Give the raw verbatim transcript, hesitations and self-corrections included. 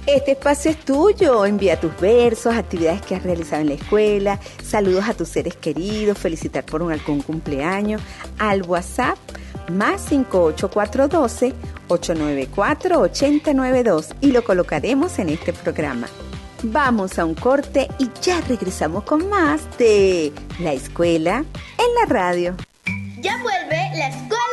Este espacio es tuyo. Envía tus versos, actividades que has realizado en la escuela, saludos a tus seres queridos, felicitar por un algún cumpleaños al WhatsApp más cinco ocho cuatro uno dos, ocho nueve cuatro, ocho cero nueve dos y lo colocaremos en este programa. Vamos a un corte y ya regresamos con más de La Escuela en la Radio. Ya vuelve La Escuela